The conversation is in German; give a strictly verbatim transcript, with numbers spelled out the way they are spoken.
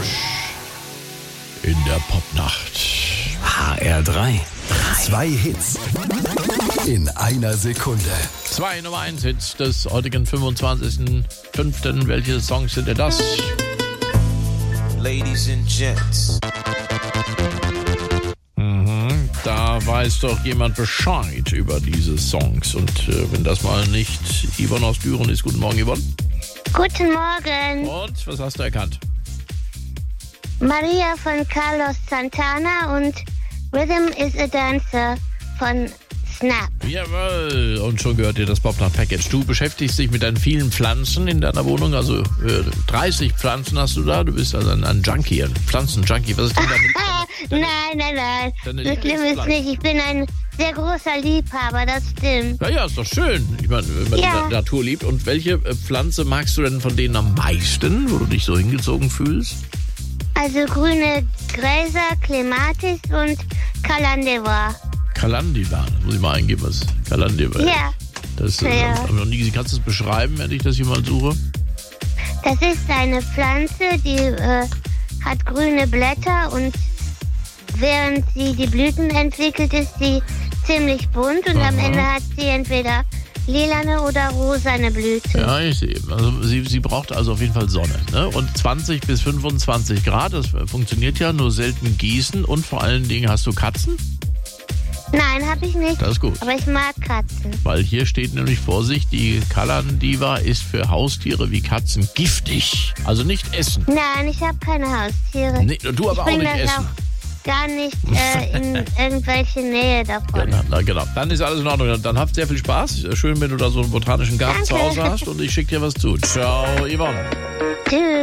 Busch in der Popnacht. H R drei. Zwei Hits in einer Sekunde. Zwei Nummer eins Hits des heutigen fünfundzwanzigsten fünften Welche Songs sind denn das? Ladies and Gents. Mhm, da weiß doch jemand Bescheid über diese Songs. Und äh, wenn das mal nicht Yvonne aus Düren ist. Guten Morgen, Yvonne. Guten Morgen. Und was hast du erkannt? Maria von Carlos Santana und Rhythm is a Dancer von Snap. Jawohl, und schon gehört dir das Popnacht-Package. Du beschäftigst dich mit deinen vielen Pflanzen in deiner Wohnung, also äh, dreißig Pflanzen hast du da. Du bist also ein, ein Junkie, ein Pflanzen-Junkie. Was ist denn damit? Nein, nein, nein. Deine Das Schlimme ist nicht, ich bin ein sehr großer Liebhaber, das stimmt. Ja, ja, ist doch schön. Ich meine, wenn man Ja. die Natur liebt. Und welche äh, Pflanze magst du denn von denen am meisten, wo du dich so hingezogen fühlst? Also grüne Gräser, Clematis und Calendula. Calendula, das muss ich mal eingeben, was Calendula ist. Ja, Das äh, Ja. hab ich noch nie gesehen. Kannst du es beschreiben, wenn ich das hier mal suche? das ist eine Pflanze, die äh, hat grüne Blätter und während sie die Blüten entwickelt, ist sie ziemlich bunt und am Aha. Ende hat sie entweder lilane oder rosane Blüten. Ja, ich sehe. Also sie, sie braucht also auf jeden Fall Sonne. Ne? Und zwanzig bis fünfundzwanzig Grad, das funktioniert ja, nur selten gießen. Und vor allen Dingen, hast du Katzen? Nein, habe ich nicht. Das ist gut. Aber ich mag Katzen. Weil hier steht nämlich Vorsicht, die Calendula ist für Haustiere wie Katzen giftig. Also nicht essen. Nein, ich habe keine Haustiere. Nee, du aber auch ich bring nicht das essen. auch gar nicht äh, in irgendwelche Nähe davon. Ja, na, genau. Dann ist alles in Ordnung. Dann habt sehr viel Spaß. Schön, wenn du da so einen botanischen Garten Danke. zu Hause hast. Und ich schicke dir was zu. Ciao, Yvonne. Tschüss.